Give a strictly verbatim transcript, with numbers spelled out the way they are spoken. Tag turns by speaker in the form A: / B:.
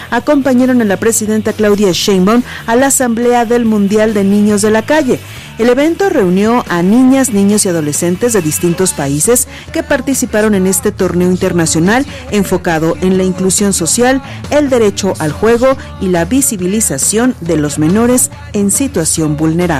A: acompañaron a la presidenta Claudia Sheinbaum a la Asamblea del Mundial de Niños de la Calle. El evento reunió a niñas, niños y adolescentes de distintos países que participaron en este torneo internacional enfocado en la inclusión social, el derecho al juego y la visibilización de los menores en situación vulnerable.